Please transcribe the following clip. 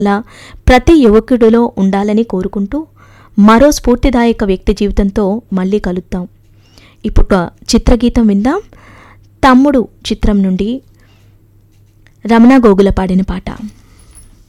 అలా ప్రతి యువకుడిలో ఉండాలని కోరుకుంటూ మరో స్ఫూర్తిదాయక వ్యక్తి జీవితంతో మళ్ళీ కలుద్దాం. ఇప్పుడు చిత్రగీతం విందాం. తమ్ముడు చిత్రం నుండి రమణ గోగుల పాడిన పాట.